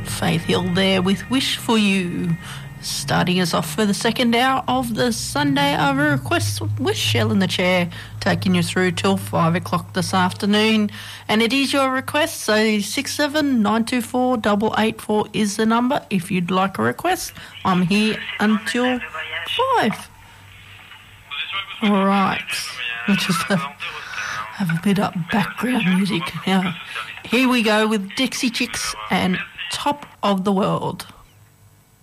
Faith Hill there with Wish For You. Starting us off for the second hour of the Sunday Over Requests with Shell in the Chair, taking you through till 5 o'clock this afternoon. And it is your request, so 67924884 is the number if you'd like a request. I'm here until 5. All right, we'll just have a bit of background music. Now, here we go with Dixie Chicks and Top of the World.